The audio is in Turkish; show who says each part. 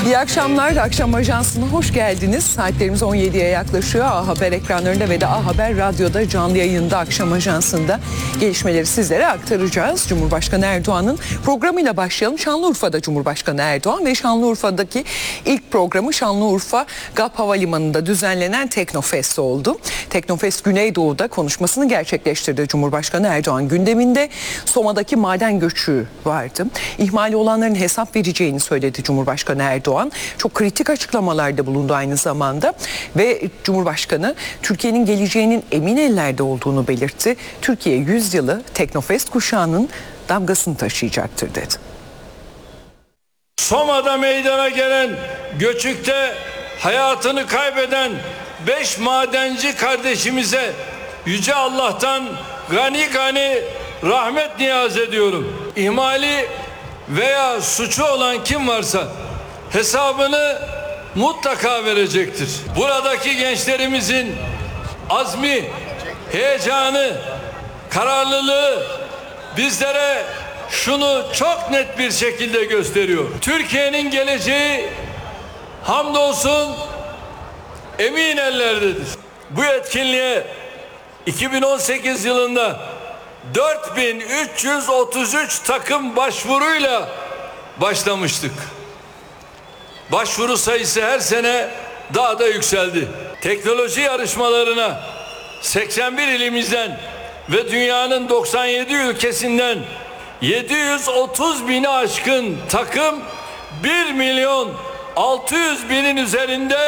Speaker 1: İyi akşamlar. Akşam Ajansı'na hoş geldiniz. Saatlerimiz 17'ye yaklaşıyor. A Haber ekranlarında ve de A Haber Radyo'da canlı yayında Akşam Ajansı'nda gelişmeleri sizlere aktaracağız. Cumhurbaşkanı Erdoğan'ın programıyla başlayalım. Şanlıurfa'da Cumhurbaşkanı Erdoğan ve Şanlıurfa'daki ilk programı Şanlıurfa GAP Havalimanı'nda düzenlenen Teknofest oldu. Teknofest Güneydoğu'da konuşmasını gerçekleştirdi Cumhurbaşkanı Erdoğan. Gündeminde Soma'daki maden göçü vardı. İhmali olanların hesap vereceğini söyledi Cumhurbaşkanı Erdoğan. Çok kritik açıklamalarda bulundu aynı zamanda ve Cumhurbaşkanı Türkiye'nin geleceğinin emin ellerde olduğunu belirtti. Türkiye 100 yılı Teknofest kuşağının damgasını taşıyacaktır dedi.
Speaker 2: Soma'da meydana gelen göçükte hayatını kaybeden 5 madenci kardeşimize Yüce Allah'tan gani gani rahmet niyaz ediyorum. İhmali veya suçu olan kim varsa hesabını mutlaka verecektir. Buradaki gençlerimizin azmi, heyecanı, kararlılığı bizlere şunu çok net bir şekilde gösteriyor. Türkiye'nin geleceği hamdolsun emin ellerdedir. Bu etkinliğe 2018 yılında 4333 takım başvuruyla başlamıştık. Başvuru sayısı her sene daha da yükseldi. Teknoloji yarışmalarına 81 ilimizden ve dünyanın 97 ülkesinden 730 bini aşkın takım 1.600.000'in üzerinde